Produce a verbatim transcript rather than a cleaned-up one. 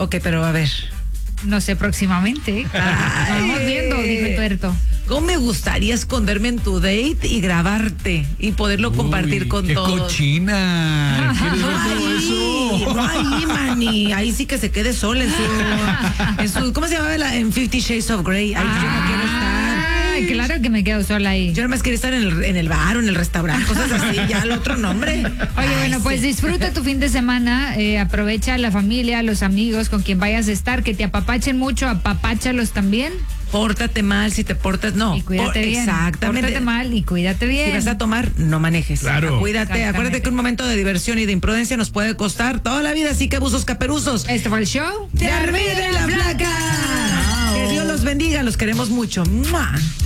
Ok, pero a ver. No sé, próximamente. Ay. Vamos viendo, dijo el tuerto. ¿Cómo me gustaría esconderme en tu date y grabarte y poderlo Uy, compartir con qué todos? cochina. ¿Quieres ver todo Ay, eso? no ahí, mani. Ahí sí que se quede sola en su, en su ¿cómo se llama? La, en Fifty Shades of Grey. Ahí yo no quiero estar. Ay, claro que me quedo sola ahí. Yo nada más quería estar en el, en el bar o en el restaurante, cosas así, ya el otro nombre. Oye, Ay, bueno, pues sí. disfruta tu fin de semana, eh, aprovecha a la familia, a los amigos con quien vayas a estar, que te apapachen mucho, apapáchalos también. Pórtate mal, si te portas, no. Y cuídate Por- bien. Exactamente. Pórtate mal y cuídate bien. Si vas a tomar, no manejes. Claro. Cuídate. Exactamente. Acuérdate que un momento de diversión y de imprudencia nos puede costar toda la vida, así que abusos caperuzos. Este fue el show ¡De Armida de la Flaca! Que Dios los bendiga, los queremos mucho. ¡Mua!